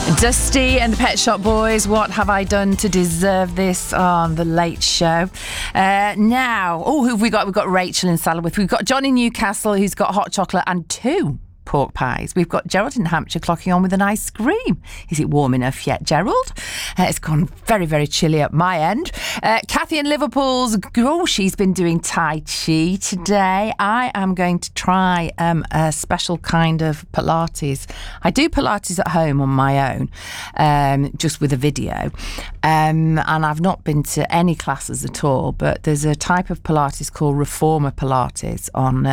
Dusty and the Pet Shop Boys, what have I done to deserve this on The Late Show? Now, who have we got? We've got Rachel in Saddleworth. We've got John in Newcastle, who's got hot chocolate and 2 pork pies. We've got Gerald in Hampshire clocking on with an ice cream. Is it warm enough yet, Gerald? It's gone very, very chilly at my end. Kathy in Liverpool's, she's been doing Tai Chi today. I am going to try a special kind of Pilates. I do Pilates at home on my own, just with a video. And I've not been to any classes at all, but there's a type of Pilates called Reformer Pilates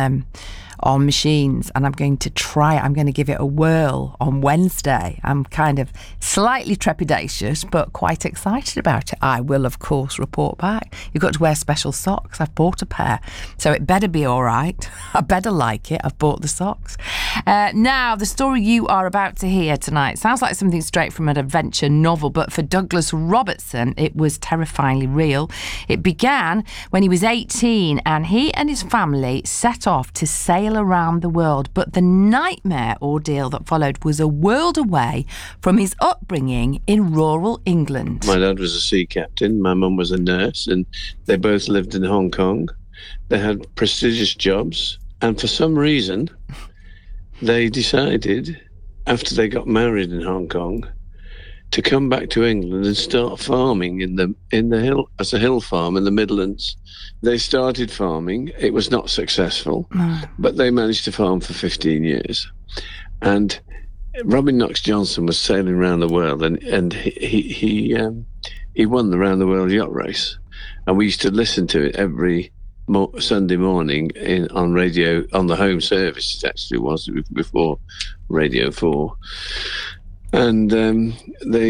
on machines, and I'm going to try it. I'm going to give it a whirl on Wednesday. I'm kind of slightly trepidatious, but quite excited about it. I will, of course, report back. You've got to wear special socks. I've bought a pair, so it better be all right. I better like it. I've bought the socks. Now, the story you are about to hear tonight sounds like something straight from an adventure novel, but for Douglas Robertson, it was terrifyingly real. It began when he was 18, and he and his family set off to sail around the world, but the nightmare ordeal that followed was a world away from his upbringing in rural England. My dad was a sea captain, my mum was a nurse, and they both lived in Hong Kong. They had prestigious jobs, and for some reason they decided, after they got married in Hong Kong, to come back to England and start farming in the hill, as a hill farm in the Midlands. They started farming. It was not successful, but they managed to farm for 15 years. And Robin Knox Johnson was sailing around the world, and he won the round the world yacht race. And we used to listen to it every Sunday morning on radio, on the home service. It actually was before Radio 4. And they